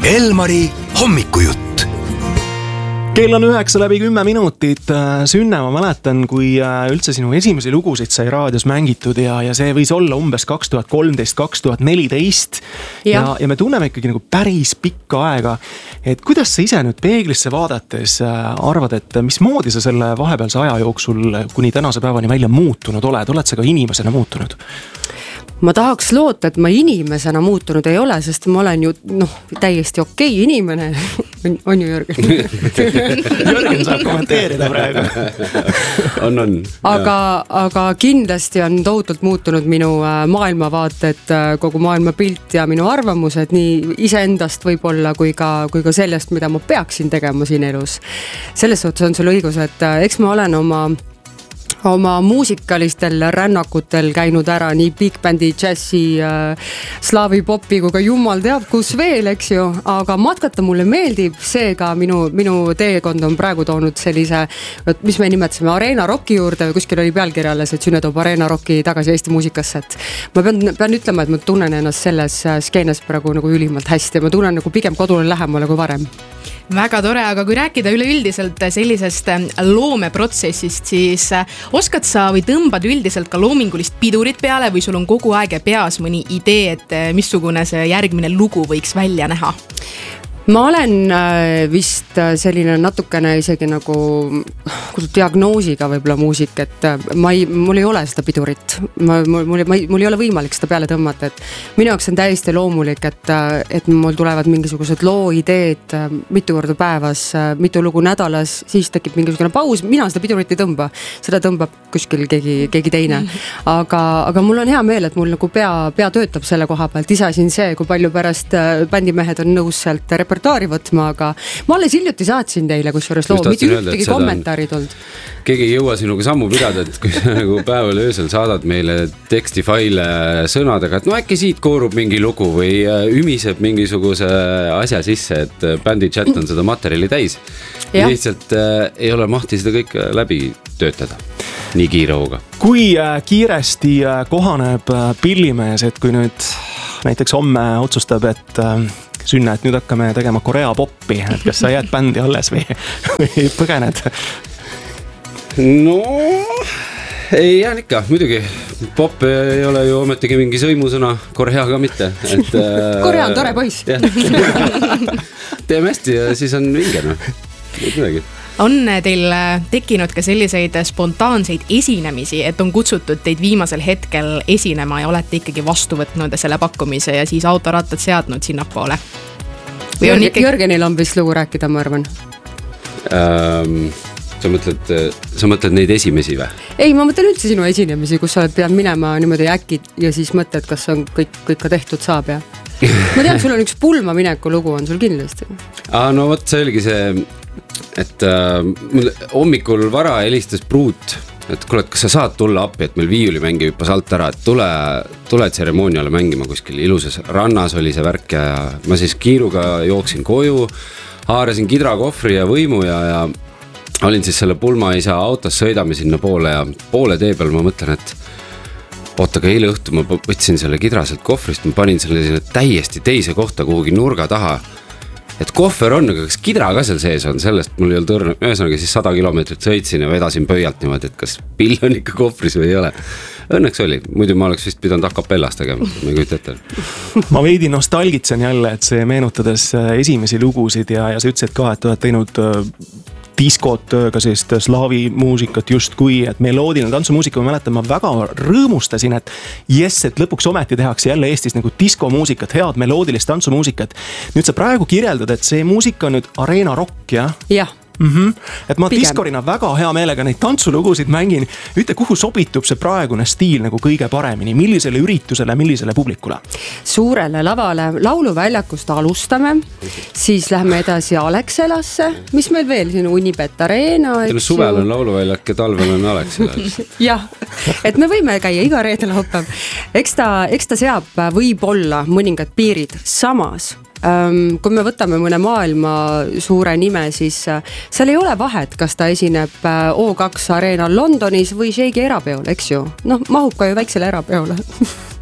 Elmari hommikujutt. Kell on 9:10. Sünne, ma mäletan, kui üldse sinu esimesi lugusid sai raadios mängitud ja see võis olla umbes 2013-2014 ja me tunneme ikkagi nagu päris pikka aega. Et kuidas sa ise nüüd peeglisse vaadates arvad, et mismoodi sa selle vahepealse aja jooksul kuni tänase päevani välja muutunud oled sa ka inimesena muutunud? Ma tahaks loota, et ma inimesena muutunud ei ole, sest ma olen ju täiesti okei inimene. On ju Jörgen? Jörgen saab kommenteerida praegu. On. Aga kindlasti on tohutult muutunud minu maailmavaated, kogu maailma pilt ja minu arvamused nii iseendast võib-olla kui ka sellest, mida ma peaksin tegema siin elus. Selles suhtes on sul õigus, et eks ma olen oma muusikalistel rännakutel käinud ära nii big bandi, džässi, slaavi popi kui ka jumal teab kus veel, eks ju, aga matkata mulle meeldib, seega minu teekond on praegu toonud sellise, mis me nimetasime Arena Rocki juurde või kuskil oli pealkirja alles, et Sünne toob Arena Rocki tagasi Eesti muusikasse, et ma pean ütlema, et ma tunnen ennast selles skeenes praegu nagu ülimalt hästi ja ma tunnen nagu pigem kodule lähemale kui varem. Väga tore, aga kui rääkida üleüldiselt sellisest loomeprotsessist, siis oskad sa või tõmbad üldiselt ka loomingulist pidurit peale või sul on kogu aeg peas mõni idee, et missugune see järgmine lugu võiks välja näha? Ma olen vist selline natukene isegi nagu diagnoosiga võib-olla muusik, et mul ei ole seda pidurit. Mul ei ole võimalik seda peale tõmmata, et minu jaoks on täiesti loomulik, et mul tulevad mingisugused looideed mitu korda päevas, mitu lugu nädalas, siis tekib mingisugune paus, mina seda pidurit ei tõmba, seda tõmbab kuskil keegi teine. Aga mul on hea meel, et mul nagu pea töötab selle koha pealt, isesin see, kui palju pärast bändimehed on nõus sealt repertuaari võtma, aga ma alles hiljuti saatsin teile kusjuures loo, mitte ühtegi kommentaarid olnud. Keegi ei jõua sinuga sammu pidada, et kui nagu päeval öösel saadad meile tekstifaile sõnadega, et äkki siit koorub mingi lugu või ümiseb mingisuguse asja sisse, et bändi chat on seda materjali täis. Lihtsalt ei ole mahti seda kõik läbi töötada nii kiire hooga. Kui kiiresti kohaneb pillimees, et kui nüüd näiteks homme otsustab, et Sünne, et nüüd hakkame tegema Korea poppi, et kas sa jääd bändi alles või põgened? No, ei jään ikka, muidugi. Pop ei ole ju ometigi mingi sõimusõna, Korea ka mitte. Korea on tore poiss. Teeme hästi ja siis on vingena. Midagi. On teil tekkinud ka selliseid spontaanseid esinemisi, et on kutsutud teid viimasel hetkel esinema ja olete ikkagi vastu võtnud selle pakkumise ja siis autorattad seadnud sinnapoole? Jörgenil on vist lugu rääkida, ma arvan. Sa mõtled neid esimesi või? Ei, ma mõtlen üldse sinu esinemisi, kus sa pead minema niimoodi äkki ja siis mõtled, kas on kõik ka tehtud saab ja... Ma tean, sul on üks pulma mineku lugu on sul kindlasti. No võt, see oligi see... Et hommikul vara helistas Pruut, et kuule, kas sa saad tulla appi, et meil viiulimängi hüppas alt ära, et tule tseremooniale mängima kuskil ilusas rannas oli see värk ja ma siis kiiruga jooksin koju, haarasin kidrakohvri ja võimu ja olin siis selle pulmaisa autos, sõidame sinna poole ja poole tee peal ma mõtlen, et oota, aga eile õhtu ma võtsin selle kidra sealt kohvrist, ma panin selle täiesti teise kohta kuhugi nurga taha. Et kohver on, aga kas kidra ka seal sees on, sellest mul ei olnud õrn, ühesõnaga siis 100 kilomeetrit sõitsin ja vedasin pöialt niimoodi, et kas pill on ikka kohvris või ei ole. Õnneks oli, muidu ma oleks vist pidanud acapellas tegema, ma ei kujuta ette. Ma veidi nostalgitsen jälle, et see meenutades esimesi lugusid ja sa ütlesid ka, et oled teinud diskot, ka sellist slaavi muusikat just kui, et meloodiline tantsumuusika, ma mäletan, ma väga rõõmustasin, et et lõpuks ometi tehakse jälle Eestis nagu diskomuusikat, head meloodilist tantsumuusikat. Nüüd sa praegu kirjeldad, et see muusika on nüüd Arena Rock, jah? Jah. Et ma diskorina väga hea meelega neid tantsulugusid mängin. Ütle, kuhu sobitub see praegune stiil nagu kõige paremini? Millisele üritusele, millisele publikule? Suurele lavale lauluväljakust alustame, siis lähme edasi Alexelasse. Mis meil veel siin Unibet Arena? Suvel on lauluväljak ja talvel on Alexelas. Jah, et me võime käia iga reedel laupäev. Eks ta seab võib-olla mõningad piirid samas. Kui me võtame mõne maailma suure nime, siis seal ei ole vahet, kas ta esineb O2 Areenal Londonis või Sheigi erapeol, eks ju? Mahub ka ju väiksele erapeole.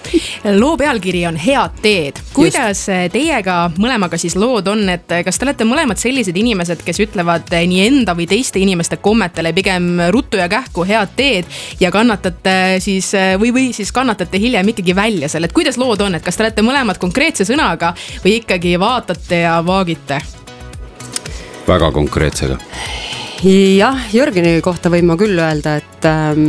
loo pealkiri on Head teed. Kuidas teiega mõlemaga siis lood on, et kas te olete mõlemad sellised inimesed, kes ütlevad nii enda või teiste inimeste kommetele pigem ruttu ja kähku head teed ja kannatate siis või siis kannatate hiljem ikkagi välja selle, et kuidas lood on, et kas te olete mõlemad konkreetse sõnaga või ikkagi vaatate ja vaagite? Väga konkreetsega. Jah, Jörgeni kohta võin ma küll öelda, et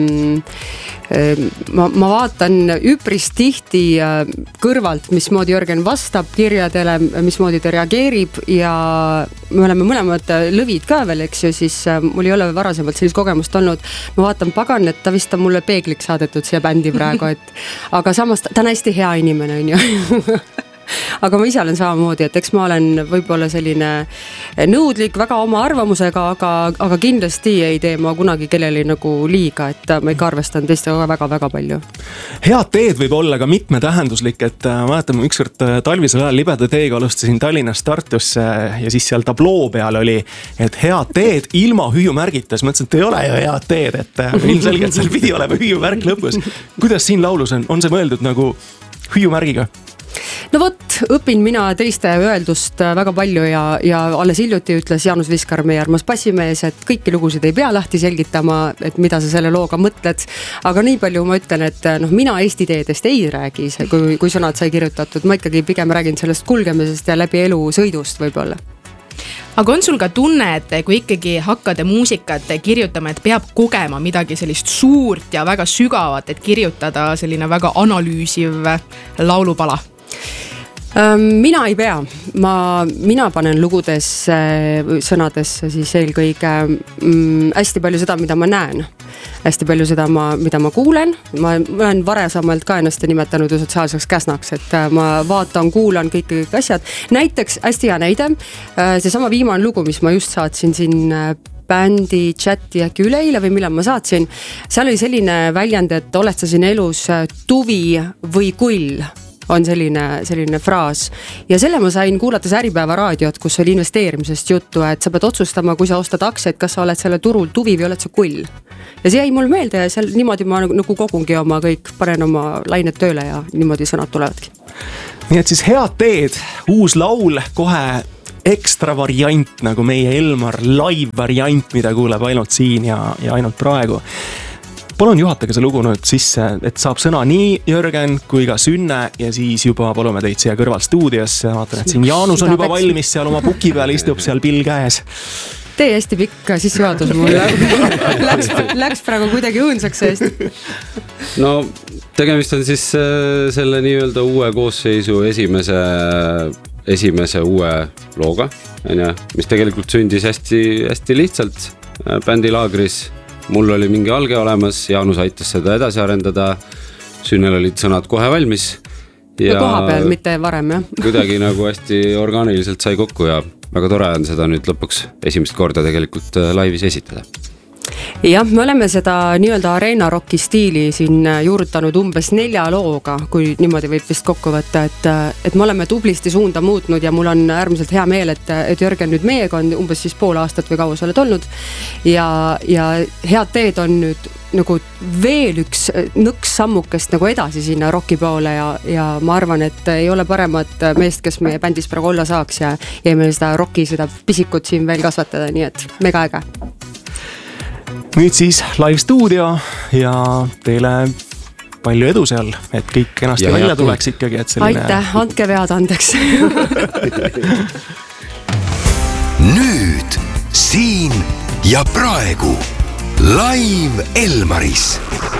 ma vaatan üpris tihti kõrvalt, mismoodi Jörgen vastab kirjadele, mismoodi ta reageerib ja me oleme mõlemad lõvid ka veel, eks ju, siis mul ei ole varasemalt sellist kogemust olnud. Ma vaatan pagan, et ta vist on mulle peegliks saadetud siia bändi praegu, et aga samas ta on hästi hea inimene, on ju. Aga ma ise olen samamoodi, et eks ma olen võib-olla selline nõudlik väga oma arvamusega, aga kindlasti ei tee ma kunagi kelleli nagu liiga, et ma ikka arvestan teistega väga-väga palju. Head teed võib olla ka mitmetähenduslik, et mäletan, ükskord talvisel ajal libeda teega alustasin Tallinnast Tartusse ja siis seal tabloo peal oli, et head teed ilma hüüumärgita. Siis mõtlesin, et ei ole ju head teed, et ilmselgelt seal pidi olema hüüumärk lõpus. Kuidas siin laulus on see mõeldud nagu hüüumärgiga? No vot, õpin mina teiste öeldust väga palju ja alles hiljuti ütles Jaanus Viskar, meie armas bassimees, et kõiki lugusid ei pea lahti selgitama, et mida sa selle looga mõtled. Aga nii palju ma ütlen, et mina Eesti teedest ei räägi, kui sõnad sai kirjutatud. Ma ikkagi pigem räägin sellest kulgemisest ja läbi elu sõidust võib-olla. Aga on sul ka tunne, et kui ikkagi hakkade muusikat kirjutama, et peab kogema midagi sellist suurt ja väga sügavat, et kirjutada selline väga analüüsiv laulupala? Mina ei pea, mina panen lugudesse, sõnadesse siis eelkõige hästi palju seda, mida ma näen. Hästi palju seda, mida ma kuulen. Ma olen varesamalt ka ennast nimetanud sotsiaalseks käsnaks, et ma vaatan, kuulan kõik asjad. Näiteks, hästi hea näide, seesama viimane lugu, mis ma just saatsin siin bändi chati äkki üleile või millal ma saatsin. Seal oli selline väljend, et oled sa siin elus tuvi või kull. On selline fraas ja selle ma sain kuulates Äripäeva raadiot, kus oli investeerimisest juttu, et sa pead otsustama, kui sa ostad aktsiaid, kas sa oled selle turul tuvi või oled sa kull. Ja see jäi mul meelde ja seal niimoodi ma nagu kogungi oma kõik, panen oma lained tööle ja niimoodi sõnad tulevadki. Nii et siis head teed, uus laul, kohe ekstra variant nagu meie Elmar live variant, mida kuuleb ainult siin ja ainult praegu. Palun juhatage see lugu nüüd sisse, et saab sõna nii Jörgen kui ka Sünne ja siis juba palume teid siia kõrval stuudiosse. Vaatan, et siin Jaanus on juba valmis seal oma puki peal, istub seal pill käes. Tee hästi pikk sissejuhatus mulle. Läks praegu kuidagi õõnsaks eest. No tegemist on siis selle nii-öelda uue koosseisu esimese uue looga, mis tegelikult sündis hästi lihtsalt bändilaagris. Mul oli mingi alge olemas, Jaanus aitas seda edasi arendada, Sünnel olid sõnad kohe valmis. Ja koha peal, mitte varem, jah. Kuidagi nagu hästi orgaaniliselt sai kokku ja väga tore on seda nüüd lõpuks esimest korda tegelikult laivis esitada. Jah, me oleme seda nii-öelda arena rocki stiili siin juurutanud umbes 4 looga, kui niimoodi võib vist kokku võtta, et me oleme tublisti suunda muutnud ja mul on äärmiselt hea meel, et Jörgen nüüd meiega on umbes siis pool aastat või kaua sa oled olnud ja head teed on nüüd nagu veel üks nõks sammukest nagu edasi sinna rocki poole ja ma arvan, et ei ole paremat meest, kes meie bändis praegu olla saaks ja meil seda rocki, seda pisikut siin veel kasvatada, nii et mega äge. Nüüd siis live stuudio ja teile palju edu seal, et kõik ennast ja välja tuleks ikkagi, et selline... Aitäh, andke vead andeks. Nüüd, siin ja praegu live Elmaris.